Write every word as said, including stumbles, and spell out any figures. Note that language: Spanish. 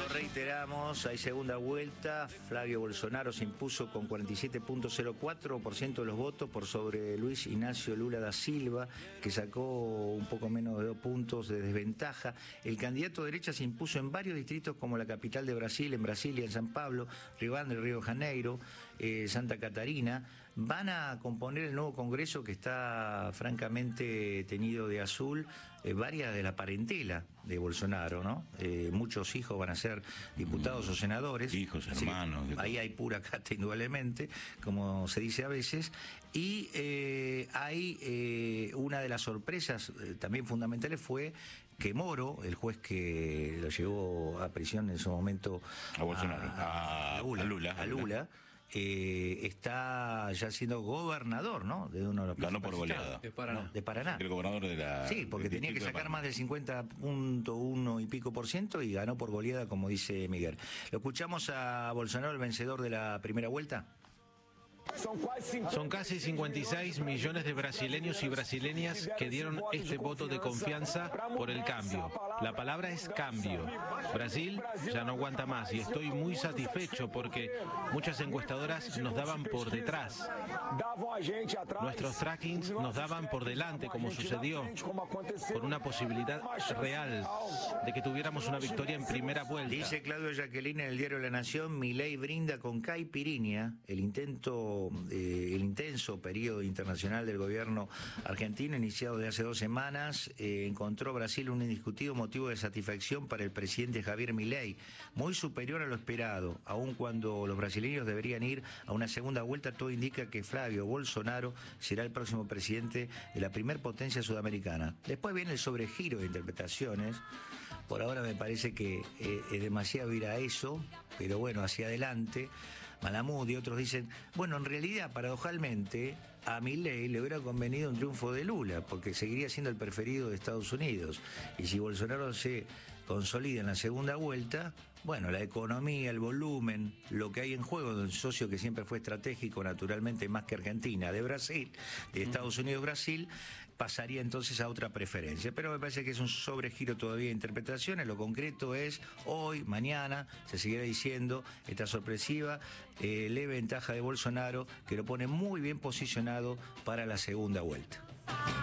Lo reiteramos, hay segunda vuelta. Flavio Bolsonaro se impuso con cuarenta y siete punto cero cuatro por ciento de los votos por sobre Luis Ignacio Lula da Silva, que sacó un poco menos de dos puntos de desventaja. El candidato de derecha se impuso en varios distritos como la capital de Brasil, en Brasilia, en San Pablo, Rio Grande, Río de Janeiro, eh, Santa Catarina. Van a componer el nuevo Congreso que está francamente teñido de azul, eh, varias de la parentela de Bolsonaro, ¿no? Eh, muchos hijos van a ser diputados mm, o senadores. Hijos, hermanos. Sí, ahí hay pura cata indudablemente, como se dice a veces. Y eh, hay eh, una de las sorpresas eh, también fundamentales fue que Moro, el juez que lo llevó a prisión en su momento a Bolsonaro, a, a, a Lula, a Lula, a Lula Eh, está ya siendo gobernador, ¿no? De uno de los Ganó por goleada. De Paraná. No, de Paraná. El gobernador de la... Sí, porque tenía que sacar más del cincuenta punto uno y pico por ciento y ganó por goleada, como dice Miguel. ¿Lo escuchamos a Bolsonaro, el vencedor de la primera vuelta? Son casi cincuenta y seis millones de brasileños y brasileñas que dieron este voto de confianza por el cambio. La palabra es cambio. Brasil ya no aguanta más y estoy muy satisfecho porque muchas encuestadoras nos daban por detrás. Nuestros trackings nos daban por delante, como sucedió, por una posibilidad real de que tuviéramos una victoria en primera vuelta. Dice Claudio Jacqueline en el diario La Nación: Milei brinda con caipirinha el intento Eh, el intenso periodo internacional del gobierno argentino, iniciado de hace dos semanas. Eh, encontró Brasil un indiscutido motivo de satisfacción para el presidente Javier Milei, muy superior a lo esperado. Aun cuando los brasileños deberían ir a una segunda vuelta, todo indica que Flavio Bolsonaro será el próximo presidente de la primer potencia sudamericana. Después viene el sobregiro de interpretaciones. Por ahora me parece que eh, es demasiado ir a eso, pero bueno, hacia adelante. Malamud y otros dicen, bueno, en realidad, paradojalmente, a Milei le hubiera convenido un triunfo de Lula, porque seguiría siendo el preferido de Estados Unidos. Y si Bolsonaro se consolida en la segunda vuelta, bueno, la economía, el volumen, lo que hay en juego de un socio que siempre fue estratégico, naturalmente, más que Argentina, de Brasil, de Estados Unidos, Brasil, pasaría entonces a otra preferencia. Pero me parece que es un sobregiro todavía de interpretaciones. Lo concreto es, hoy, mañana, se seguirá diciendo esta sorpresiva eh, leve ventaja de Bolsonaro, que lo pone muy bien posicionado para la segunda vuelta.